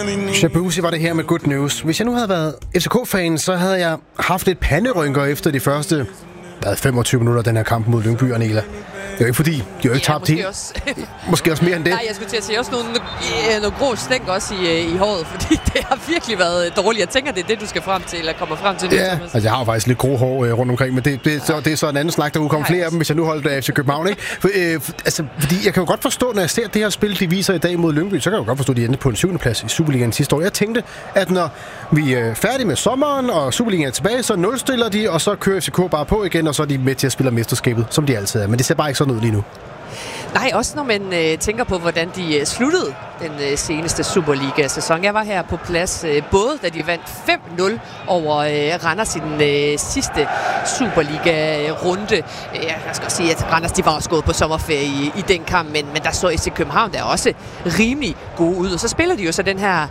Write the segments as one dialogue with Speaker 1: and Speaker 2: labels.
Speaker 1: Shabuzi var det her med Good News. Hvis jeg nu havde været FCK-fan, så havde jeg haft lidt panderynker efter de første 25 minutter af den her kamp mod Lyngby og Nela. Det er jo ikke fordi, de har jo ikke tabt helt. Måske også mere end det.
Speaker 2: Nej, jeg skulle til at sige også nogle grå stænk også i håret, fordi det har virkelig været dårligt. Jeg tænker, det er det, du skal frem til, eller kommer frem til.
Speaker 1: Ja, altså jeg har jo faktisk lidt grå hår rundt omkring, men det er så en anden snak, der udkommer flere af dem, hvis jeg nu holdt FC København, ikke? Fordi jeg kan jo godt forstå, når jeg ser det her spil, de viser i dag mod Lyngby, så kan jeg jo godt forstå, at de endte på en 7. plads i Superligaen sidste år. Jeg tænkte, at når vi er færdige med sommeren, og Superligaen er tilbage, så nulstiller de, og så kører FCK bare på igen, og så er de med til at spille mesterskabet, som de altid er. Men det ser bare ikke sådan ud lige nu.
Speaker 2: Nej, også når man tænker på, hvordan de sluttede den seneste Superliga-sæson. Jeg var her på plads, både da de vandt 5-0 over Randers i den sidste Superliga-runde. Jeg skal også sige, at Randers de var også gået på sommerferie i den kamp, men der så FC København der også rimelig gode ud. Og så spiller de jo så den her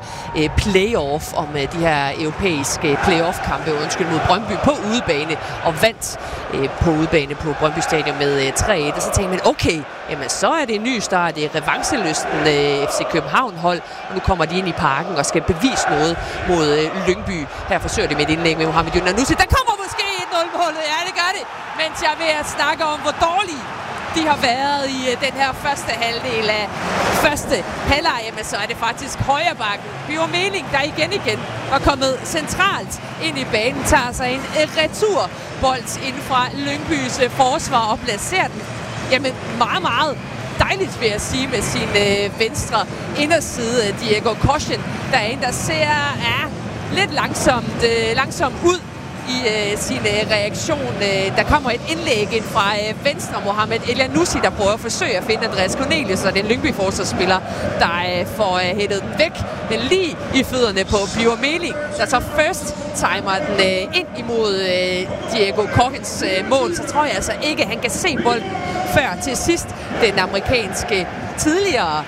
Speaker 2: playoff om de her europæiske playoff-kampe, mod Brøndby på udebane, og vandt på udebane på Brøndby Stadion med 3-1. Og så tænkte man, okay, jamen så er det en ny start, det er revanchelysten FC København-hold, og nu kommer de ind i parken og skal bevise noget mod Lyngby. Her forsøger de med et indlæg med Mohamed Younanoussi. Der kommer måske 1-0-målet, ja det gør det, mens jeg vil snakke om, hvor dårlige de har været i den her første halvdel af første halvleg, jamen så er det faktisk højrebakken Birger Meling, der igen er kommet centralt ind i banen, tager sig en returbold ind fra Lyngbys forsvar og placerer den. Jamen meget dejligt, vil jeg sige, med sin venstre inderside, Diego Kochen, der er en, der ser lidt langsomt ud i sin reaktion. Der kommer et indlæg ind fra venstre, Mohamed Younanoussi, der prøver at forsøge at finde Andreas Cornelius, og den Lyngby-forsvarsspiller, der får hættet den væk, men lige i fødderne på Birger Meling, der så first timer den ind imod Diego Kochens mål. Så tror jeg altså ikke, han kan se bolden før til sidst. Den amerikanske tidligere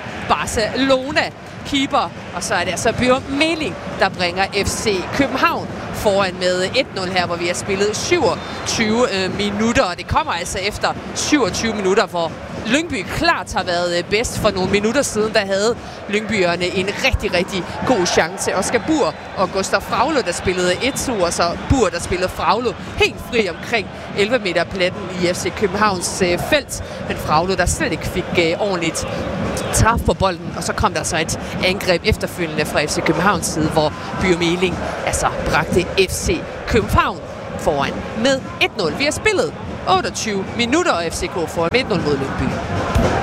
Speaker 2: Barcelona-keeper, og så er det altså Birger Meling, der bringer FC København foran med 1-0 her, hvor vi har spillet 27 minutter, og det kommer altså efter 27 minutter, hvor Lyngby klart har været bedst. For nogle minutter siden, der havde Lyngbyerne en rigtig god chance. Oscar Buhr og Gustav Fraulo, der spillede 1-2, og så Buhr, der spillede Fraulo helt fri omkring 11 meter pletten i FC Københavns felt. Men Fraulo, der slet ikke fik ordentligt træf på bolden, og så kom der så et angreb efterfølgende fra FC Københavns side, hvor Birger Meling altså bragte FC København foran med 1-0. Vi har spillet 28 minutter, og FCK får 1-0 mod Lyngby.